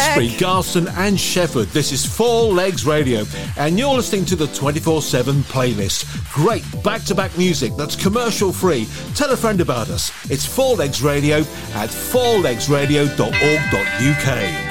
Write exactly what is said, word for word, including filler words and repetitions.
Glastonbury, Garston and Shefford. This is Four Legs Radio, and you're listening to the twenty-four seven playlist. Great back-to-back music that's commercial-free. Tell a friend about us. It's Four Legs Radio at four legs radio dot org dot U K.